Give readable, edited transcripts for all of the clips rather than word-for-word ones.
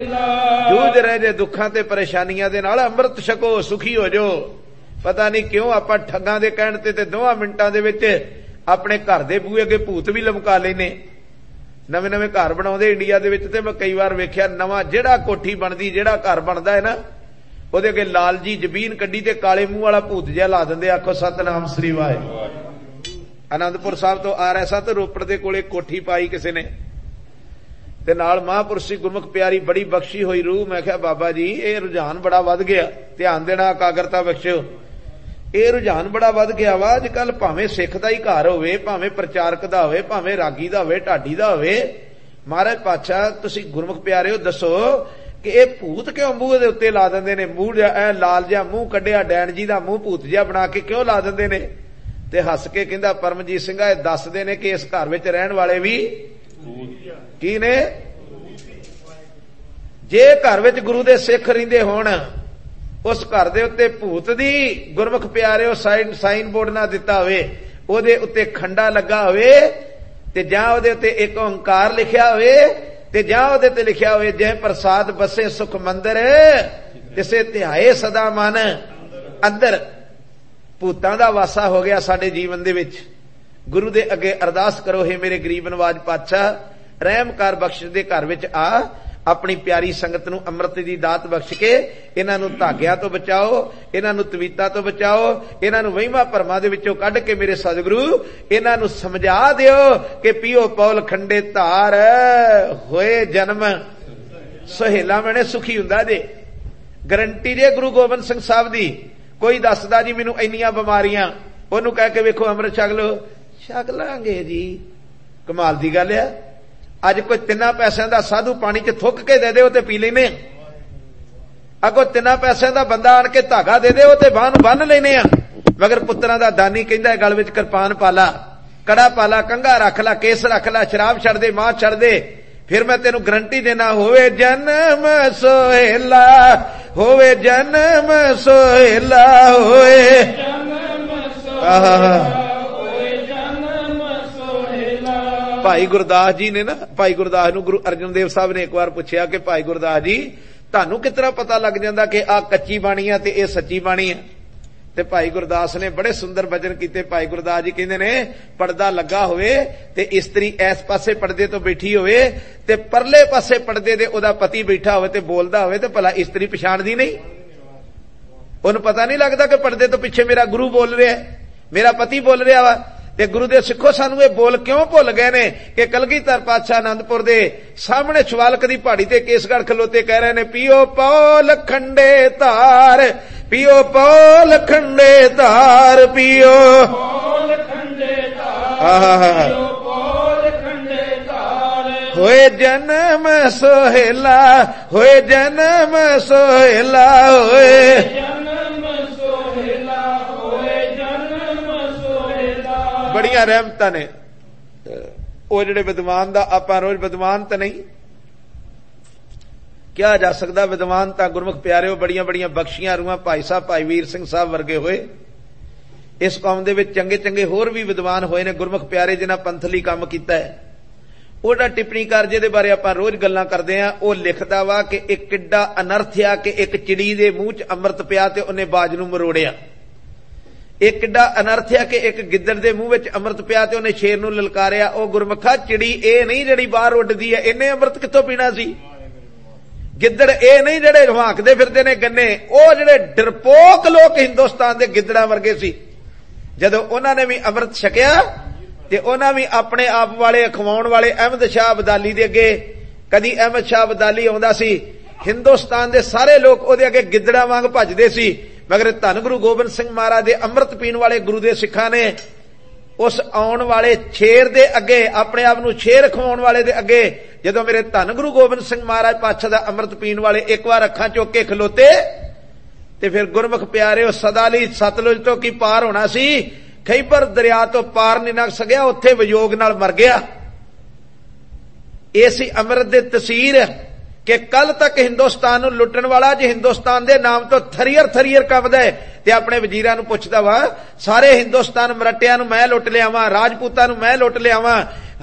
ਜੂਝ ਰਹੇ ਜੇ ਦੁੱਖਾਂ ਤੇ ਪਰੇਸ਼ਾਨੀਆਂ ਦੇ ਨਾਲ, ਅੰਮ੍ਰਿਤ ਛਕੋ, ਸੁਖੀ ਹੋ ਜਾਓ। ਪਤਾ ਨਹੀਂ ਕਿਉਂ ਆਪਾਂ ਠੱਗਾਂ ਦੇ ਕਹਿਣ ਤੇ 2 ਮਿੰਟਾਂ ਦੇ ਵਿੱਚ ਆਪਣੇ ਘਰ ਦੇ ਬੂਹੇ ਅੱਗੇ ਭੂਤ ਵੀ ਲਮਕਾ ਲੈਨੇ। ਨਵੇਂ ਘਰ ਬਣਾਉਂਦੇ ਇੰਡੀਆ ਦੇ ਵਿੱਚ, ਤੇ ਮੈਂ ਕਈ ਵਾਰ ਵੇਖਿਆ ਨਵਾਂ ਜਿਹੜਾ ਕੋਠੀ ਬਣਦੀ, ਜਿਹੜਾ ਘਰ ਬਣਦਾ ਹੈ ਨਾ, ਉਹਦੇ ਅੱਗੇ ਲਾਲ ਜੀ ਜ਼ਬੀਨ ਕੱਢੀ ਤੇ ਕਾਲੇ ਮੂੰਹ ਵਾਲਾ ਭੂਤ ਜਿਹਾ ਲਾ ਦਿੰਦੇ। ਆਖੋ ਸਤਨਾਮ ਸ੍ਰੀ ਵਾਹਿਗੁਰੂ। ਆਨੰਦਪੁਰ ਸਾਹਿਬ ਤੋਂ ਆ ਰਿਹਾ ਸਾਂ ਤੇ ਰੋਪੜ ਦੇ ਕੋਲੇ ਕੋਠੀ ਪਾਈ ਕਿਸੇ ਨੇ, ਤੇ ਨਾਲ ਮਹਾਂਪੁਰਸ਼ ਸੀ ਗੁਰਮੁਖ ਪਿਆਰੀ, ਬੜੀ ਬਖਸ਼ੀ ਹੋਈ ਰੂਹ। ਮੈਂ ਕਿਹਾ ਬਾਬਾ ਜੀ ਇਹ ਰੁਝਾਨ ਬੜਾ ਵੱਧ ਗਿਆ, ਧਿਆਨ ਦੇਣਾ, ਇਕਾਗਰਤਾ ਬਖਸ਼ਿਓ। ਇਹ ਰੁਝਾਨ ਬੜਾ ਵੱਧ ਗਿਆ ਵਾ ਅੱਜ ਕੱਲ, ਭਾਵੇਂ ਸਿੱਖ ਦਾ ਹੀ ਘਰ ਹੋਵੇ, ਭਾਵੇਂ ਪ੍ਰਚਾਰਕ ਦਾ ਹੋਵੇ, ਭਾਵੇਂ ਰਾਗੀ ਦਾ ਹੋਵੇ, ਢਾਡੀ ਦਾ ਹੋਵੇ। ਮਹਾਰਾਜ ਪਾਤਸ਼ਾਹ ਤੁਸੀਂ ਗੁਰਮੁਖ ਪਿਆਰਿਓ ਦੱਸੋ ਕਿ ਇਹ ਭੂਤ ਕਿਉਂ ਮੂੰਹ ਦੇ ਉੱਤੇ ਲਾ ਦਿੰਦੇ ਨੇ? ਮੂੰਹ ਐ ਲਾਲ ਜਿਹਾ ਮੂੰਹ ਕੱਢਿਆ, ਡੈਣ ਜੀ ਦਾ ਮੂੰਹ ਭੂਤ ਜਿਹਾ ਬਣਾ ਕੇ ਕਿਉਂ ਲਾ ਦਿੰਦੇ ਨੇ? ਤੇ ਹੱਸ ਕੇ ਕਹਿੰਦਾ ਪਰਮਜੀਤ ਸਿੰਘਾ ਇਹ ਦੱਸਦੇ ਨੇ ਕਿ ਇਸ ਘਰ ਵਿੱਚ ਰਹਿਣ ਵਾਲੇ ਵੀ ਕੀ ਨੇ? ਜੇ ਘਰ ਵਿੱਚ ਗੁਰੂ ਦੇ ਸਿੱਖ ਰਹਿੰਦੇ ਹੋਣ, ਉਸ ਘਰ ਦੇ ਉੱਤੇ ਭੂਤ ਦੀ ਗੁਰਮੁਖ ਪਿਆਰਿਓ ਸਾਈਨ ਬੋਰਡ ਨਾ ਦਿੱਤਾ ਹੋਵੇ, ਉਹਦੇ ਉੱਤੇ ਖੰਡਾ ਲੱਗਾ ਹੋਵੇ, ਤੇ ਜਾਂ ਉਹਦੇ ਉੱਤੇ ਇੱਕ ਓੰਕਾਰ ਲਿਖਿਆ ਹੋਵੇ, ਤੇ ਜਾਂ ਉਹਦੇ ਤੇ ਲਿਖਿਆ ਹੋਵੇ ਜੈ ਪ੍ਰਸਾਦ ਬਸੇ ਸੁਖ ਮੰਦਰ ਤਿਸੇ ਧਿਆਏ ਸਦਾ ਮਨ ਅੰਦਰ। ਭੂਤਾਂ ਦਾ ਵਾਸਾ ਹੋ ਗਿਆ ਸਾਡੇ ਜੀਵਨ ਦੇ ਵਿੱਚ। ਗੁਰੂ ਦੇ ਅੱਗੇ ਅਰਦਾਸ ਕਰੋ, ਹੇ ਮੇਰੇ ਗਰੀਬ ਨਵਾਜ ਪਾਤਸ਼ਾਹ, ਰਹਿਮ ਕਰ, ਬਖਸ਼ ਦੇ ਘਰ ਵਿੱਚ ਆ, ਆਪਣੀ ਪਿਆਰੀ ਸੰਗਤ ਨੂੰ ਅੰਮ੍ਰਿਤ ਦੀ ਦਾਤ ਬਖਸ਼ ਕੇ ਇਹਨਾਂ ਨੂੰ ਧਾਗਿਆਂ ਤੋਂ ਬਚਾਓ, ਇਹਨਾਂ ਨੂੰ ਤਵੀਤਾਂ ਤੋਂ ਬਚਾਓ, ਇਹਨਾਂ ਨੂੰ ਵਹਿਮਾਂ ਭਰਮਾਂ ਦੇ ਵਿੱਚੋਂ ਕੱਢ ਕੇ ਮੇਰੇ ਸਤਿਗੁਰੂ ਇਹਨਾਂ ਨੂੰ ਸਮਝਾ ਦਿਓ ਕਿ ਪੀਓ ਪੌਲ ਖੰਡੇ ਧਾਰ, ਹੋਏ ਜਨਮ ਸੁਹੇਲਾ ਮੈਨੇ ਸੁਖੀ ਹੁੰਦਾ ਜੇ। ਗਰੰਟੀ ਜੇ ਗੁਰੂ ਗੋਬਿੰਦ ਸਿੰਘ ਸਾਹਿਬ ਦੀ। ਕੋਈ ਦੱਸਦਾ ਜੀ ਮੈਨੂੰ ਇੰਨੀਆਂ ਬਿਮਾਰੀਆਂ, ਉਹਨੂੰ ਕਹਿ ਕੇ ਵੇਖੋ ਅੰਮ੍ਰਿਤ ਛਕ ਲਓ, ਛਕ ਲਾਂਗੇ ਜੀ। ਕਮਾਲ ਦੀ ਗੱਲ ਆ। ਅੱਜ ਕੋਈ 3 ਪੈਸਿਆਂ ਦਾ ਸਾਧੂ ਪਾਣੀ 'ਚ ਥੁੱਕ ਕੇ ਦੇ ਦਿਓ ਤੇ ਪੀ ਲੈਨੇ। ਅੱਗੋਂ 3 ਪੈਸਿਆਂ ਦਾ ਬੰਦਾ ਆਣ ਕੇ ਧਾਗਾ ਦੇ ਦਿਓ ਤੇ ਬਾਹ ਨੂੰ ਬੰਨ ਲੈਨੇ ਆ। ਮਗਰ ਪੁੱਤਰਾਂ ਦਾ ਦਾਨੀ ਕਹਿੰਦਾ ਗਲ ਵਿੱਚ ਕਿਰਪਾਨ ਪਾਲਾ, ਕੜਾ ਪਾਲਾ, ਕੰਘਾ ਰੱਖ ਲਾ, ਕੇਸ ਰੱਖ ਲਾ, ਸ਼ਰਾਬ ਛੱਡ ਦੇ, ਮਾਂ ਛੱਡ ਦੇ, ਫਿਰ ਮੈਂ ਤੈਨੂੰ ਗਰੰਟੀ ਦੇਣਾ, ਹੋਵੇ ਜਨਮ ਸੋਹੇਲਾ, ਹੋਵੇ ਜਨਮ ਸੋਹੇਲਾ, ਹੋਏ ਆਹਾ। ਭਾਈ ਗੁਰਦਾਸ ਜੀ ਨੇ ਨਾ, ਭਾਈ ਗੁਰਦਾਸ ਨੂੰ ਗੁਰੂ ਅਰਜਨ ਦੇਵ ਸਾਹਿਬ ਨੇ ਇੱਕ ਵਾਰ ਪੁੱਛਿਆ ਕਿ ਭਾਈ ਗੁਰਦਾਸ ਜੀ ਤੁਹਾਨੂੰ ਕਿਸ ਤਰ੍ਹਾਂ ਪਤਾ ਲੱਗ ਜਾਂਦਾ ਕਿ ਆਹ ਕੱਚੀ ਬਾਣੀ ਆ ਤੇ ਇਹ ਸੱਚੀ ਬਾਣੀ ਆ? ਤੇ ਭਾਈ ਗੁਰਦਾਸ ਨੇ ਬੜੇ ਸੁੰਦਰ ਬਚਨ ਕੀਤੇ। ਭਾਈ ਗੁਰਦਾਸ ਜੀ ਕਹਿੰਦੇ ਨੇ ਪਰਦਾ ਲੱਗਾ ਹੋਵੇ ਤੇ ਇਸਤਰੀ ਇਸ ਪਾਸੇ ਪਰਦੇ ਤੋਂ ਬੈਠੀ ਹੋਵੇ ਤੇ ਪਰਲੇ ਪਾਸੇ ਪਰਦੇ ਦੇ ਉਹਦਾ ਪਤੀ ਬੈਠਾ ਹੋਵੇ ਤੇ ਬੋਲਦਾ ਹੋਵੇ, ਤੇ ਭਲਾ ਇਸਤਰੀ ਪਛਾਣਦੀ ਨਹੀਂ? ਉਹਨੂੰ ਪਤਾ ਨਹੀਂ ਲੱਗਦਾ ਕਿ ਪਰਦੇ ਤੋਂ ਪਿੱਛੇ ਮੇਰਾ ਗੁਰੂ ਬੋਲ ਰਿਹਾ, ਮੇਰਾ ਪਤੀ ਬੋਲ ਰਿਹਾ ਵਾ? ਤੇ ਗੁਰੂ ਦੇ ਸਿੱਖੋ ਸਾਨੂੰ ਇਹ ਬੋਲ ਕਿਉਂ ਭੁੱਲ ਗਏ ਨੇ ਕਿ ਕਲਗੀਧਰ ਪਾਤਸ਼ਾਹ ਆਨੰਦਪੁਰ ਦੇ ਸਾਹਮਣੇ ਸ਼ਿਵਾਲਕ ਦੀ ਪਹਾੜੀ ਤੇ ਕੇਸਗੜ੍ਹ ਖਲੋਤੇ ਕਹਿ ਰਹੇ ਨੇ, ਪੀਓ ਪੌਲ ਖੰਡੇ ਧਾਰ, ਪੀਓ ਪੌਲ ਖੰਡੇ ਧਾਰ, ਪੀਓ ਪੌਲ ਖੰਡੇ ਧਾਰ, ਪੀਓ ਪੌਲ ਖੰਡੇ ਧਾਰ, ਹੋਏ ਜਨਮ ਸੋਹੇਲਾ, ਹੋਏ ਜਨਮ ਸੋਹੇਲਾ, ਹੋਏ ਜਨਮ ਸੋਹੇਲਾ, ਹੋਏ ਜਨਮ ਸੋਹੇਲਾ। ਬੜੀਆਂ ਰਹਿਮਤਾਂ ਨੇ। ਉਹ ਜਿਹੜੇ ਵਿਦਵਾਨ ਦਾ ਆਪਾਂ ਰੋਜ਼ ਵਿਦਵਾਨ ਤਾਂ ਨਹੀਂ ਕਿਹਾ ਜਾ ਸਕਦਾ, ਵਿਦਵਾਨ ਤਾਂ ਗੁਰਮੁਖ ਪਿਆਰਿਓ ਬੜੀਆਂ ਬੜੀਆਂ ਬਖਸ਼ੀਆਂ ਰੂਹਾਂ ਭਾਈ ਸਾਹਿਬ, ਭਾਈ ਵੀਰ ਸਿੰਘ ਸਾਹਿਬ ਵਰਗੇ ਹੋਏ। ਇਸ ਕੌਮ ਦੇ ਵਿੱਚ ਚੰਗੇ ਚੰਗੇ ਹੋਰ ਵੀ ਵਿਦਵਾਨ ਹੋਏ ਨੇ ਗੁਰਮੁਖ ਪਿਆਰੇ, ਜਿਨ੍ਹਾਂ ਪੰਥਲੀ ਕੰਮ ਕੀਤਾ ਹੈ। ਉਹਦਾ ਟਿੱਪਣੀਕਾਰ ਜਿਹਦੇ ਬਾਰੇ ਆਪਾਂ ਰੋਜ਼ ਗੱਲਾਂ ਕਰਦੇ ਆਂ, ਉਹ ਲਿਖਦਾ ਵਾ ਕਿ ਇੱਕ ਕਿੱਡਾ ਅਨਰਥ ਆ ਕਿ ਇੱਕ ਚਿੜੀ ਦੇ ਮੂੰਹ 'ਚ ਅੰਮ੍ਰਿਤ ਪਿਆ ਤੇ ਉਹਨੇ ਬਾਜ ਨੂੰ ਮਰੋੜਿਆ। ਇਹ ਕਿੱਡਾ ਅਨਰਥ ਆ ਕਿ ਇੱਕ ਗਿੱਦੜ ਦੇ ਮੂੰਹ ਵਿੱਚ ਅੰਮ੍ਰਿਤ ਪਿਆ ਤੇ ਉਹਨੇ ਸ਼ੇਰ ਨੂੰ ਲਲਕਾਰਿਆ। ਉਹ ਗੁਰਮੁਖਾ ਚਿੜੀ ਇਹ ਨਹੀਂ ਜਿਹੜੀ ਬਾਹਰ ਉੱਡਦੀ ਹੈ, ਇਹਨੇ ਅੰਮ੍ਰਿਤ ਕਿੱਥੋਂ ਪੀਣਾ ਸੀ? ਗਿੱਦੜ ਇਹ ਨਹੀਂ ਜਿਹੜੇ ਹਵਾਕਦੇ ਫਿਰਦੇ ਨੇ ਗੰਨੇ। ਉਹ ਜਿਹੜੇ ਡਰਪੋਕ ਲੋਕ ਹਿੰਦੁਸਤਾਨ ਦੇ ਗਿੱਦੜਾਂ ਵਰਗੇ ਸੀ। ਜਦੋਂ ਉਹਨਾਂ ਨੇ ਵੀ ਅੰਮ੍ਰਿਤ ਛਕਿਆ ਤੇ ਉਹਨਾਂ ਵੀ ਆਪਣੇ ਆਪ ਵਾਲੇ ਅਖਵਾਉਣ ਵਾਲੇ ਅਹਿਮਦ ਸ਼ਾਹ ਅਬਦਾਲੀ ਦੇ ਅੱਗੇ, ਕਦੀ ਅਹਿਮਦ ਸ਼ਾਹ ਅਬਦਾਲੀ ਆਉਂਦਾ ਸੀ, ਹਿੰਦੁਸਤਾਨ ਦੇ ਸਾਰੇ ਲੋਕ ਉਹਦੇ ਅੱਗੇ ਗਿੱਦੜਾਂ ਵਾਂਗ ਭੱਜਦੇ ਸੀ। ਮਗਰ ਧੰਨ ਗੁਰੂ ਗੋਬਿੰਦ ਸਿੰਘ ਮਹਾਰਾਜ ਦੇ ਅੰਮ੍ਰਿਤ ਪੀਣ ਵਾਲੇ ਗੁਰੂ ਦੇ ਸਿੱਖਾਂ ਨੇ ਉਸ ਆਉਣ ਵਾਲੇ ਸ਼ੇਰ ਦੇ ਅੱਗੇ, ਆਪਣੇ ਆਪ ਨੂੰ ਸ਼ੇਰ ਖਵਾਉਣ ਵਾਲੇ ਦੇ ਅੱਗੇ, ਜਦੋਂ ਮੇਰੇ ਧੰਨ ਗੁਰੂ ਗੋਬਿੰਦ ਸਿੰਘ ਮਹਾਰਾਜ ਪਾਤਸ਼ਾਹ ਦਾ ਅੰਮ੍ਰਿਤ ਪੀਣ ਵਾਲੇ ਇੱਕ ਵਾਰ ਅੱਖਾਂ ਚੁੱਕ ਕੇ ਖਲੋਤੇ ਤੇ ਫਿਰ ਗੁਰਮੁਖ ਪਿਆਰਿਓ ਸਦਾ ਲਈ ਸਤਲੁਜ ਤੋਂ ਕੀ ਪਾਰ ਹੋਣਾ ਸੀ, ਖੈਬਰ ਦਰਿਆ ਤੋਂ ਪਾਰ ਨਹੀਂ ਲੰਘ ਸਕਿਆ, ਉੱਥੇ ਵਿਯੋਗ ਨਾਲ ਮਰ ਗਿਆ। ਇਹ ਸੀ ਅੰਮ੍ਰਿਤ ਦੇ ਤਸੀਰ ਕਿ ਕੱਲ ਤੱਕ ਹਿੰਦੁਸਤਾਨ ਨੂੰ ਲੁੱਟਣ ਵਾਲਾ ਜੇ ਹਿੰਦੁਸਤਾਨ ਦੇ ਨਾਮ ਤੋਂ ਥਰੀਅਰ ਥਰੀਅਰ ਕੰਬਦਾ ਤੇ ਆਪਣੇ ਵਜ਼ੀਰਾਂ ਨੂੰ ਪੁੱਛਦਾ ਵਾ, ਸਾਰੇ ਹਿੰਦੁਸਤਾਨ ਮਰਟਿਆਂ ਨੂੰ ਮੈਂ ਲੁੱਟ ਲਿਆਵਾਂ, ਰਾਜਪੂਤਾਂ ਨੂੰ ਮੈਂ ਲੁੱਟ ਲਿਆਵਾਂ,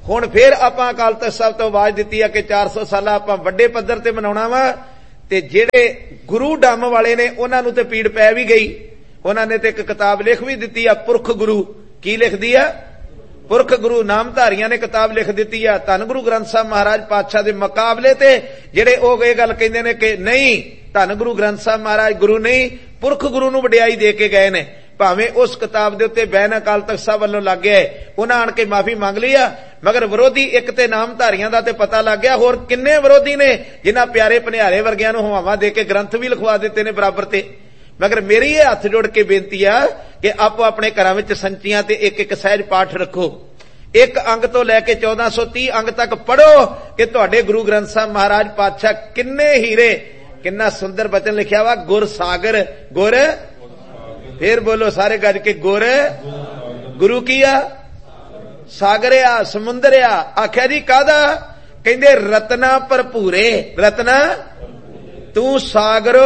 हुण फिर आपां अकाल तख्त साहब तो आवाज दित्ती है कि 400 साला आपां वड्डे पद्धर ते मनाउणा वा। ते जेड़े गुरु डम वाले ने उन्हां नूं ते पीड़ पै भी गई। उन्हां ने ते एक किताब लिख भी दित्ती है, पुरख गुरु। की लिख दी है? पुरख गुरु। नामधारियां ने किताब लिख दित्ती है। धन गुरु ग्रंथ साहब महाराज पातशाह दे मुकाबले ते जेड़े ओह इह गल कहिंदे ने कि नहीं, धन गुरु ग्रंथ साहब महाराज गुरु नहीं, पुरख गुरु नूं वडियाई दे के गए ने। भावें उस किताब दे उत्ते बैन अकाल तख्त साहब वल्लों लग गया है, उन्हां आण के माफी मंग ली आ, मगर विरोधी एक ते नामधारियां दा ते पता लग गया। होर किन्ने विरोधी ने जिन्हां प्यारे भनिहारे वर्गियां नूं हवावां दे के ग्रंथ भी लिखवा दित्ते ने बराबर ते। मगर मेरी ये हथ जोड़ के बेनती आ कि आपो अपने घरां विच संचियां ते एक एक सहज पाठ रखो। एक अंग तो लैके 1430 अंग तक पढ़ो कि तुहाडे गुरु ग्रंथ साहब महाराज पातशाह किन्ने हीरे, किन्ना सुंदर बचन लिखिया वा, गुर सागर। गुर, फिर बोलो सारे गज के, गुर गुरु की आ सागर आ, समुंदर आ। आख्या जी कादा? कहंदे रत्ना भरपूरे। रत्ना तू सागरो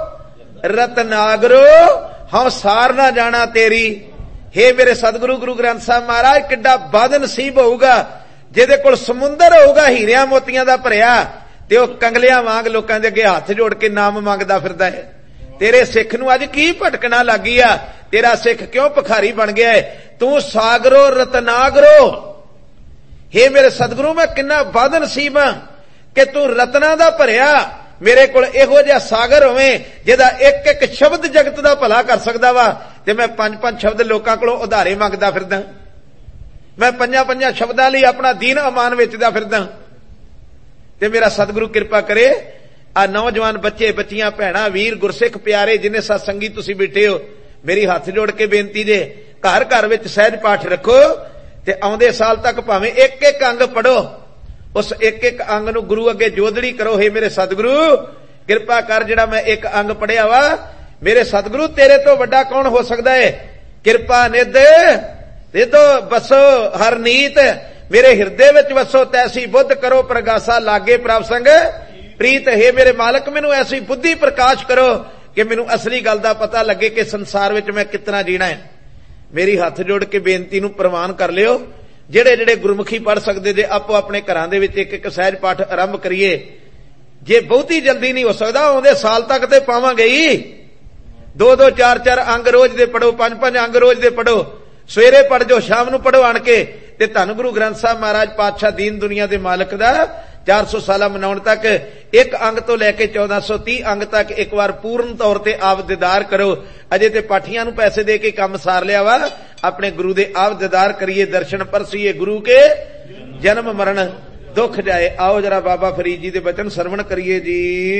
रत्नागरो, हम सार ना जाना तेरी। हे मेरे सतगुरु गुरु ग्रंथ साहब महाराज, किड्डा बदनसीब होऊगा जिहदे कोल समुंदर होऊगा हीरियां मोतियां दा भरिया, ते ओह कंगलियां वांग लोकां दे अगे हथ जोड़ के नाम मंगदा फिरदा है। तेरे सिख नूं अज की भटकना लगी आ? तेरा सिख क्यों भिखारी बन गया है? तू सागरो रत्नागरो। हे मेरे सतगुरु, मैं किन्ना बदनसीब हां कि तू रत्ना दा भरिया, मेरे कोल इहो जिहा सागर होवे जिहदा एक एक शब्द जगत दा भला कर सकदा वा, ते मैं 5-5 शब्द लोकां कोलों उधारे मंगदा फिरदा। मैं 5-5 शब्दां लई अपना दीन अमान वेचदा फिरदा। ते मेरा सतगुरु किरपा करे, आ नौजवान बच्चे बच्चियां भैणां वीर गुरसिख प्यारे जिन्ने सत्संगी तुसीं बैठे हो, मेरी हथ जोड़ के बेनती जे, घर घर विच सहज पाठ रखो ते आउंदे साल तक भावें एक एक अंग पढ़ो। उस एक एक अंग नूं गुरु अगे जोदड़ी करो। हे मेरे सतगुरु किरपा कर, जिहड़ा मैं एक अंग पढ़िया वा, मेरे सतगुरु तेरे तो वड्डा कौन हो सकदा है? किरपा निध रिधो बसो हर नीत, मेरे हिरदे विच वसो तैसी बुद्ध करो प्रगासा, लागे प्रभ संग प्रीत। हे मेरे मालक, मैनू ऐसी बुद्धि प्रकाश करो कि मैनू असली गल दा पता लगे कि संसार विच मैं कितना जीना है। मेरी हथ जोड़ के बेनती नूं प्रवान कर लियो। जेड़े जेड़े गुरमुखी पढ़ सकदे जे आपो अपने घरां दे विच एक एक सहज पाठ आरंभ करिए। जे बहुती जल्दी नहीं हो सकदा, आउंदे साल तक ते पावांगे ही। 2-2 4-4 अंग रोज दे पढ़ो, 5-5 अंग रोज दे पढ़ो। सवेरे पढ़ जो, शाम नूं पढ़ो आण के। ते धन गुरु ग्रंथ साहब महाराज पातशाह दीन दुनिया दे मालक दा 400 साला मनाउण तक एक अंग तो लैके 1430 अंग तक एक बार पूर्ण तौर ते आप दीदार करो। अजे ते पाठियां नूं पैसे दे के काम सार लिया वा, अपने गुरु दे आप दीदार करिए, दर्शन परसीए, गुरु के जन्म मरण दुख जाए। आओ जरा बाबा फरीद जी दे वचन सरवण करिए जी।